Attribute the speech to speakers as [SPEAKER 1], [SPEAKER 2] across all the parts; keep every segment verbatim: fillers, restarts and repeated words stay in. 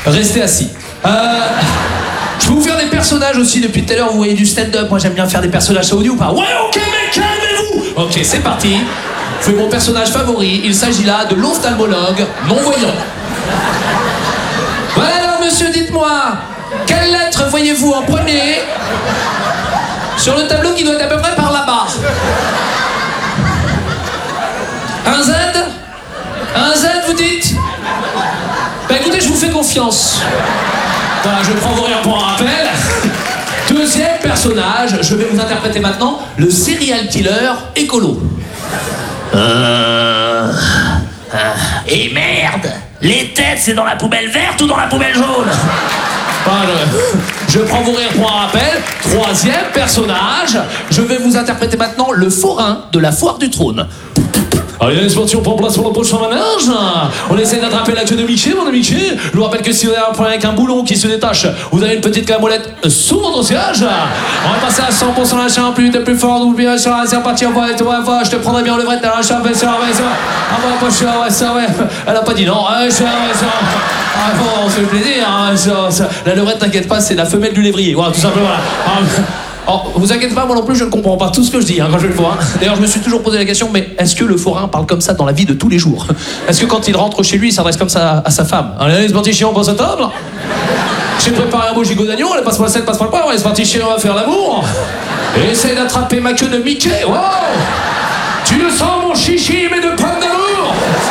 [SPEAKER 1] Restez assis. Euh, je vais vous faire des personnages aussi depuis tout à l'heure. Vous voyez du stand-up. Moi, j'aime bien faire des personnages. Ça vous dit ou pas? Ouais, ok, mais calmez-vous. Ok, c'est parti. Je fais mon personnage favori. Il s'agit là de l'ophtalmologue non-voyant. Voilà, alors, monsieur, dites-moi, quelle lettre voyez-vous en premier sur le tableau qui doit être à peu près par là-bas? Un Z? Un Z, vous dites? Ben écoutez, je vous fais confiance. Voilà, je prends vos rires pour un rappel. Deuxième personnage, je vais vous interpréter maintenant le serial killer écolo.
[SPEAKER 2] Euh... euh et merde, les têtes, c'est dans la poubelle verte ou dans la poubelle jaune?
[SPEAKER 1] Voilà, je, je prends vos rires pour un rappel. Troisième personnage, je vais vous interpréter maintenant le forain de la foire du trône. Allez, les sportifs, on prend place pour le prochain manège. On essaie d'attraper la queue de Mickey, mon ami Mickey. Je vous rappelle que si vous avez un problème avec un boulon qui se détache, vous avez une petite camolette sous votre siège. On va passer à cent pour cent l'achat, plus vite, plus fort, n'oublie pas, c'est reparti, on va, on va, je te prendrai bien le vrai de l'achat, mais ça, ouais, ça, ah, bah, pas cher, ouais, ça, ouais. Elle a pas dit non, ouais, ça, ouais, ça. Ah, bon, on se fait plaisir, hein, ça, ça. La levrette, t'inquiète pas, c'est la femelle du lévrier, voilà, tout simplement, voilà. Ah, oh, vous inquiétez pas, moi non plus je ne comprends pas tout ce que je dis hein, quand je le vois. Hein. D'ailleurs je me suis toujours posé la question, mais est-ce que le forain parle comme ça dans la vie de tous les jours? Est-ce que quand il rentre chez lui il s'adresse comme ça à, à sa femme? Allez, c'est parti chiant, on passe à table. J'ai préparé un beau gigot d'agneau, allez, passe pas la scène, passe pas le pain, allez, c'est parti chiant, on va faire l'amour. Et essaye d'attraper ma queue de Mickey, wow. Tu le sens mon chichi, mais de pommes d'amour.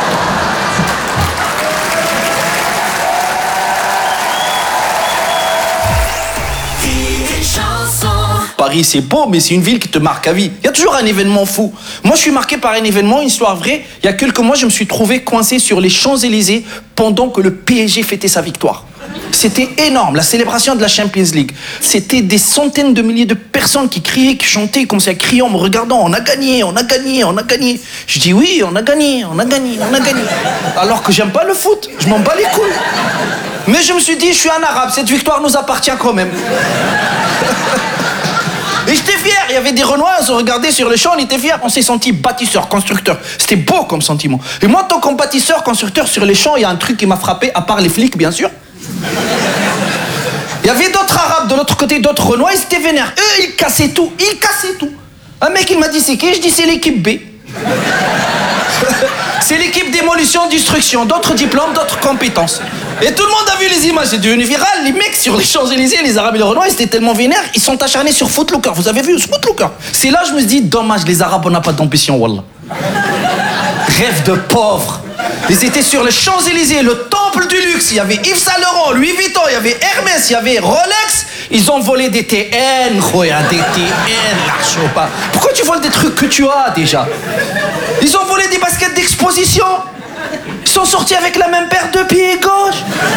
[SPEAKER 3] Paris, c'est beau, mais c'est une ville qui te marque à vie. Il y a toujours un événement fou. Moi, je suis marqué par un événement, une histoire vraie. Il y a quelques mois, je me suis trouvé coincé sur les Champs-Élysées pendant que le P S G fêtait sa victoire. C'était énorme, la célébration de la Champions League. C'était des centaines de milliers de personnes qui criaient, qui chantaient, qui commençaient à crier en me regardant. On a gagné, on a gagné, on a gagné. Je dis oui, on a gagné, on a gagné, on a gagné. Alors que j'aime pas le foot, je m'en bats les couilles. Mais je me suis dit, je suis un arabe, cette victoire nous appartient quand même. Et j'étais fier, il y avait des Renois, on se regardait sur le champ, on était fiers, on s'est senti bâtisseur, constructeur. C'était beau comme sentiment. Et moi, en tant que bâtisseur, constructeur sur les champs, il y a un truc qui m'a frappé, à part les flics, bien sûr. Il y avait d'autres Arabes de l'autre côté, d'autres Renois, ils étaient vénères. Eux, ils cassaient tout, ils cassaient tout. Un mec, il m'a dit, c'est qui? Je dis, c'est l'équipe B. C'est l'équipe démolition, destruction, d'autres diplômes, d'autres compétences. Et tout le monde a vu les images, c'est devenu viral. Les mecs sur les Champs-Élysées, les Arabes et les Renois, ils étaient tellement vénères, ils sont acharnés sur Footlooker. Vous avez vu Footlooker? C'est là que je me suis dit, dommage, les Arabes, on n'a pas d'ambition, wallah. Rêve de pauvre. Ils étaient sur les Champs-Élysées, le temple du luxe. Il y avait Yves Saint Laurent, Louis Vuitton, il y avait Hermès, il y avait Rolex. Ils ont volé des T N, khoya, des T N, lâche pas. Pourquoi tu voles des trucs que tu as déjà? Ils ont volé des baskets d'exposition. Ils sont sortis avec la même paire de pieds gauche.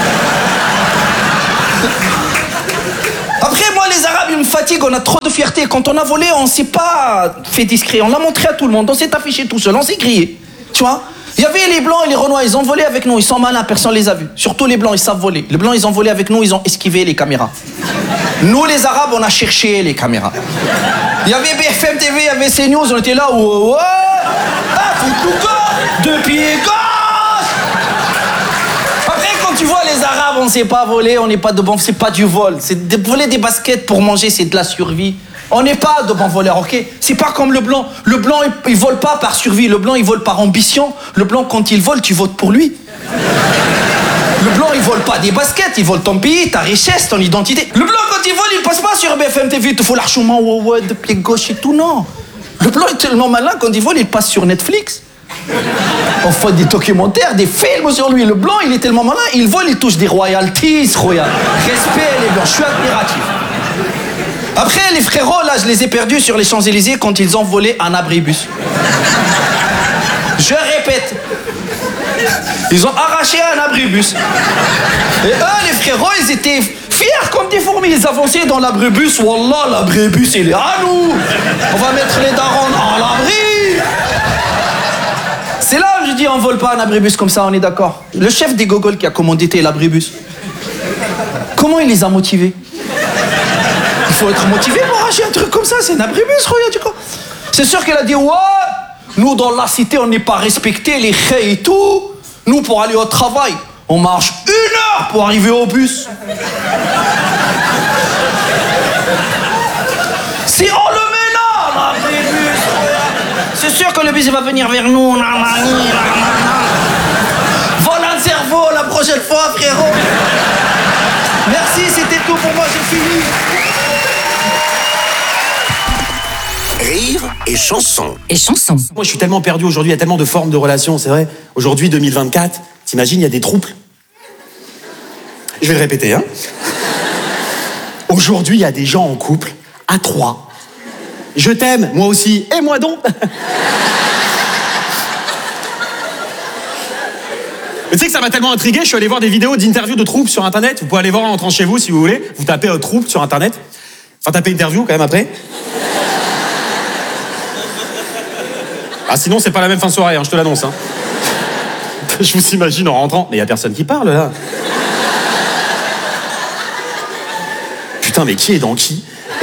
[SPEAKER 3] Après, moi, les Arabes, ils me fatiguent, on a trop de fierté. Quand on a volé, on s'est pas fait discret. On l'a montré à tout le monde, on s'est affiché tout seul, on s'est crié. Tu vois? Il y avait les Blancs et les Renois, ils ont volé avec nous, ils sont malins, personne les a vus. Surtout les Blancs, ils savent voler. Les Blancs, ils ont volé avec nous, ils ont esquivé les caméras. Nous, les Arabes, on a cherché les caméras. Il y avait B F M T V, il y avait CNews, on était là, où... Ah, Footlooker, deux pieds gauche. Après, quand tu vois les Arabes, on ne sait pas voler, on n'est pas de bon, c'est pas du vol. C'est de voler des baskets pour manger, c'est de la survie. On n'est pas de bons voleurs, ok? C'est pas comme le blanc. Le blanc, il, il vole pas par survie. Le blanc, il vole par ambition. Le blanc, quand il vole, tu votes pour lui. Le blanc, il vole pas des baskets. Il vole ton pays, ta richesse, ton identité. Le blanc, quand il vole, il passe pas sur B F M T V. Il te faut l'archement, ouais, ouais, de pied gauche et tout, non. Le blanc est tellement malin, quand il vole, il passe sur Netflix. On fait des documentaires, des films sur lui. Le blanc, il est tellement malin, il vole, il touche des royalties, royal. Respect, les blancs, je suis admiratif. Après, les frérots, là, je les ai perdus sur les Champs-Élysées quand ils ont volé un abribus. Je répète. Ils ont arraché un abribus. Et eux, les frérots, ils étaient fiers comme des fourmis. Ils avançaient dans l'abribus. Wallah, l'abribus, il est à nous. On va mettre les darons en l'abri. C'est là où je dis, on vole pas un abribus comme ça, on est d'accord. Le chef des gogols qui a commandité l'abribus, comment il les a motivés? Il faut être motivé pour arracher un truc comme ça, c'est un abribus, regarde du coup. C'est sûr qu'elle a dit, ouais, nous dans la cité, on n'est pas respectés, les chais et tout. Nous, pour aller au travail, On marche une heure pour arriver au bus. Si on le met là, là, le bus, c'est sûr que le bus il va venir vers nous. Voilà le cerveau la prochaine fois, frérot. Merci, c'était tout pour moi, j'ai fini.
[SPEAKER 4] Rire et chanson.
[SPEAKER 5] Et chanson.
[SPEAKER 6] Moi, je suis tellement perdu aujourd'hui, il y a tellement de formes de relations, c'est vrai. Aujourd'hui, deux mille vingt-quatre, t'imagines, il y a des trouples. Je vais le répéter, hein. Aujourd'hui, il y a des gens en couple, à trois. Je t'aime, moi aussi, et moi donc. Mais tu sais que ça m'a tellement intrigué, je suis allé voir des vidéos d'interviews de troupes sur Internet. Vous pouvez aller voir en entrant chez vous, si vous voulez. Vous tapez euh, troupe sur Internet. Enfin, tapez interview, quand même, après. Ah, sinon, c'est pas la même fin de soirée, hein, je te l'annonce. Hein. Je vous imagine en rentrant. Mais y a personne qui parle, là. Putain, mais qui est dans qui ? Et...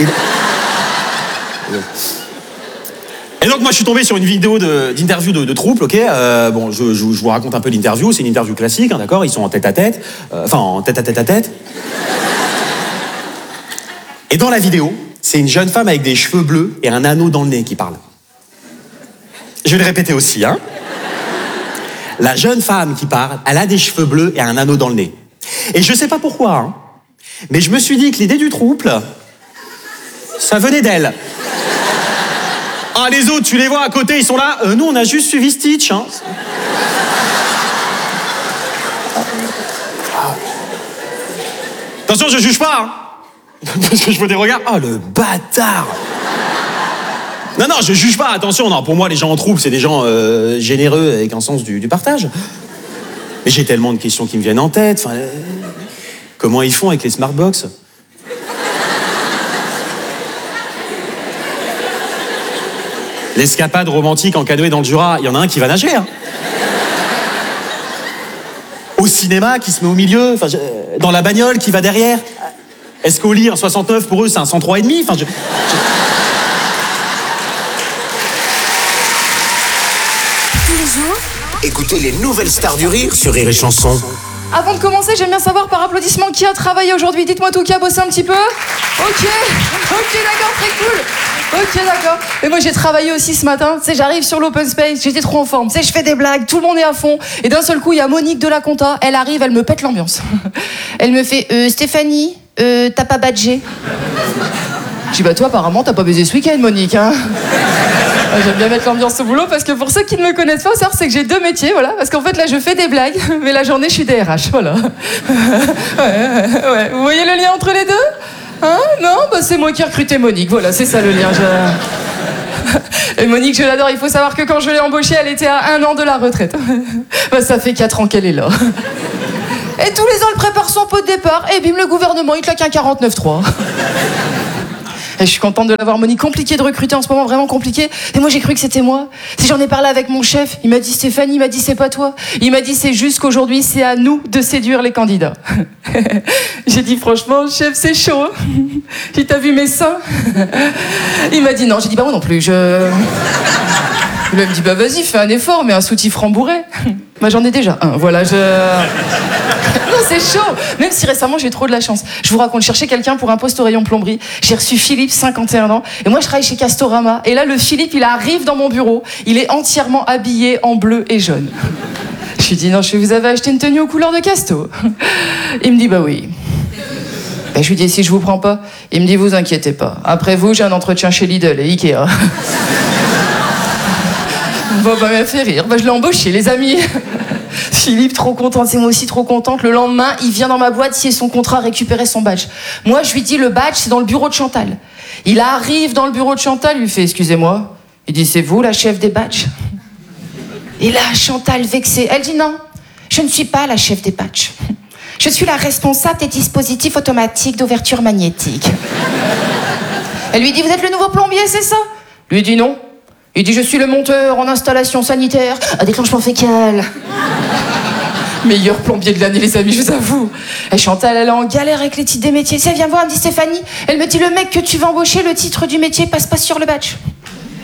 [SPEAKER 6] Et donc, moi, je suis tombé sur une vidéo de, d'interview de, de troupe, ok euh, Bon, je, je, je vous raconte un peu l'interview. C'est une interview classique, hein, d'accord ? Ils sont en tête à tête. Euh, enfin, en tête à tête à tête. Et dans la vidéo, c'est une jeune femme avec des cheveux bleus et un anneau dans le nez qui parle. Je vais le répéter aussi, hein. La jeune femme qui parle, elle a des cheveux bleus et un anneau dans le nez. Et je sais pas pourquoi, hein, mais je me suis dit que l'idée du trouble, ça venait d'elle. Ah, les autres, tu les vois à côté, ils sont là. Euh, nous, on a juste suivi Stitch, hein. Attention, je juge pas, hein. Parce que je vois des regards. Oh, le bâtard. Non, non, je juge pas, attention, non, pour moi, les gens en troupe, c'est des gens euh, généreux avec un sens du, du partage. Mais j'ai tellement de questions qui me viennent en tête, enfin... Euh, comment ils font avec les smartbox ? L'escapade romantique en canoë dans le Jura, il y en a un qui va nager, hein. Au cinéma, qui se met au milieu, enfin, je, dans la bagnole, qui va derrière. Est-ce qu'au lit, un soixante-neuf, pour eux, c'est un cent trois virgule cinq, enfin, je... je...
[SPEAKER 4] Écoutez les nouvelles stars du rire sur Rire et Chanson.
[SPEAKER 7] Avant de commencer, j'aime bien savoir par applaudissement qui a travaillé aujourd'hui. Dites-moi tout, qui a bossé un petit peu. Ok, ok, d'accord, très cool. Ok, d'accord. Et moi, j'ai travaillé aussi ce matin. Tu sais, j'arrive sur l'open space, j'étais trop en forme. Tu sais, je fais des blagues, tout le monde est à fond. Et d'un seul coup, il y a Monique de la compta. Elle arrive, elle me pète l'ambiance. Elle me fait euh, Stéphanie, euh, t'as pas badgé. Je dis, bah toi, apparemment, t'as pas baisé ce week-end, Monique, hein. J'aime bien mettre l'ambiance au boulot parce que pour ceux qui ne me connaissent pas, c'est que j'ai deux métiers, voilà. Parce qu'en fait, là, je fais des blagues, mais la journée, je suis D R H, voilà. Ouais, ouais, ouais. Vous voyez le lien entre les deux ? Hein ? Non ? Bah, c'est moi qui ai recruté Monique, voilà, c'est ça le lien. Je... Et Monique, je l'adore, il faut savoir que quand je l'ai embauchée, elle était à un an de la retraite. Bah, ça fait quatre ans qu'elle est là. Et tous les ans, elle prépare son pot de départ, et bim, le gouvernement, il claque un quarante-neuf trois. Et je suis contente de l'avoir, Monique. Compliqué de recruter en ce moment, vraiment compliqué. Et moi, j'ai cru que c'était moi. Si j'en ai parlé avec mon chef, il m'a dit Stéphanie, il m'a dit c'est pas toi. Il m'a dit c'est juste qu'aujourd'hui, c'est à nous de séduire les candidats. J'ai dit franchement, chef, c'est chaud. J'ai dit, t'as vu mes seins ? Il m'a dit non. J'ai dit bah moi non plus. Je... Il me dit bah vas-y, fais un effort, mais un soutif rembourré. Bah j'en ai déjà un. Voilà, je. Non, c'est chaud. Même si récemment j'ai trop de la chance. Je vous raconte, je cherchais quelqu'un pour un poste au rayon plomberie. J'ai reçu Philippe, cinquante et un ans. Et moi je travaille chez Castorama. Et là le Philippe, il arrive dans mon bureau. Il est entièrement habillé en bleu et jaune. Je lui dis non, je vous avais acheté une tenue aux couleurs de Casto. Il me dit bah oui. Ben, je lui dis si je vous prends pas. Il me dit vous inquiétez pas. Après vous, j'ai un entretien chez Lidl et Ikea. Bon, bah, m'a fait rire. Bah, je l'ai embauché, les amis. Philippe, trop contente. C'est moi aussi trop contente. Le lendemain, il vient dans ma boîte signer son contrat, récupérer son badge. Moi, je lui dis, le badge, c'est dans le bureau de Chantal. Il arrive dans le bureau de Chantal, il lui fait, excusez-moi. Il dit, c'est vous, la chef des badges ? Et là, Chantal, vexée, elle dit, non, je ne suis pas la chef des badges. Je suis la responsable des dispositifs automatiques d'ouverture magnétique. Elle lui dit, vous êtes le nouveau plombier, c'est ça ? Lui dit, non. Il dit, je suis le monteur en installation sanitaire à déclenchement fécal. Meilleur plombier de l'année, les amis, je vous avoue. Et Chantal, elle est en galère avec les titres des métiers. Si elle vient me voir, elle me dit, Stéphanie, elle me dit, le mec que tu vas embaucher, le titre du métier passe pas sur le badge.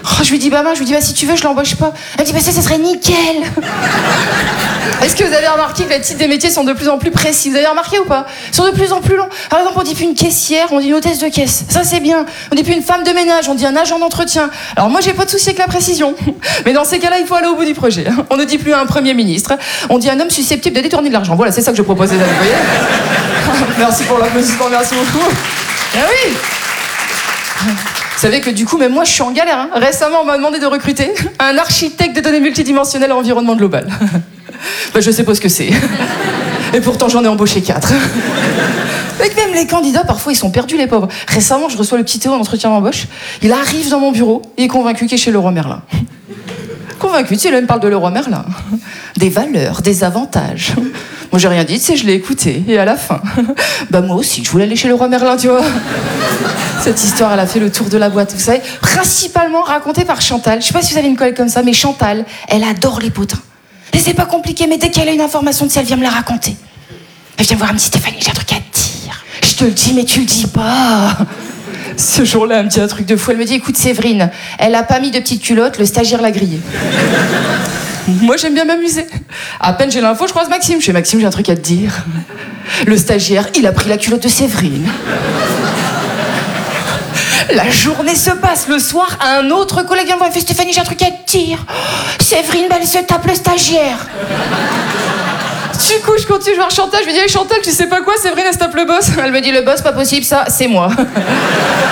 [SPEAKER 7] Oh, je lui dis, bah, je lui dis, bah, si tu veux, je l'embauche pas. Elle me dit, bah, ça, ça serait nickel. Est-ce que vous avez remarqué que les titres des métiers sont de plus en plus précis? Vous avez remarqué ou pas? Ils sont de plus en plus longs. Par exemple, on dit plus une caissière, on dit une hôtesse de caisse. Ça, c'est bien. On dit plus une femme de ménage, on dit un agent d'entretien. Alors, moi, j'ai pas de souci avec la précision. Mais dans ces cas-là, il faut aller au bout du projet. On ne dit plus un premier ministre. On dit un homme susceptible de détourner de l'argent. Voilà, c'est ça que je propose, les amis. Vous voyez? Merci pour l'applaudissement, merci beaucoup. Ah oui! Vous savez que du coup, même moi, je suis en galère. Hein. Récemment, on m'a demandé de recruter un architecte de données multidimensionnelles à environnement global. Ben, je sais pas ce que c'est. Et pourtant, j'en ai embauché quatre. Et que même les candidats, parfois, ils sont perdus, les pauvres. Récemment, je reçois le petit Théo en entretien d'embauche. Il arrive dans mon bureau et est convaincu qu'il est chez Leroy Merlin. Convaincu, tu sais, là, il me parle de Leroy Merlin. Des valeurs, des avantages. Moi, j'ai rien dit, tu sais, je l'ai écouté. Et à la fin, bah moi aussi, je voulais aller chez Leroy Merlin, tu vois. Cette histoire, elle a fait le tour de la boîte, vous savez. Principalement racontée par Chantal. Je sais pas si vous avez une collègue comme ça, mais Chantal, elle adore les potins. Et c'est pas compliqué, mais dès qu'elle a une information de ça, elle vient me la raconter. Elle vient me voir, elle me dit, Stéphanie, j'ai un truc à te dire. Je te le dis, mais tu le dis pas. Ce jour-là, elle me dit un truc de fou. Elle me dit, écoute, Séverine, elle a pas mis de petite culotte, le stagiaire l'a grillée. Moi, j'aime bien m'amuser. À peine j'ai l'info, je croise Maxime. Je fais, Maxime, j'ai un truc à te dire. Le stagiaire, il a pris la culotte de Séverine. La journée se passe. Le soir, un autre collègue vient me voir et fait, Stéphanie, j'ai un truc à te dire. Séverine, bah, elle se tape le stagiaire. Du coup, je continue de voir Chantal. Je lui dis, hey, Chantal, tu sais pas quoi, Séverine, elle se tape le boss. Elle me dit, le boss, pas possible, ça, c'est moi.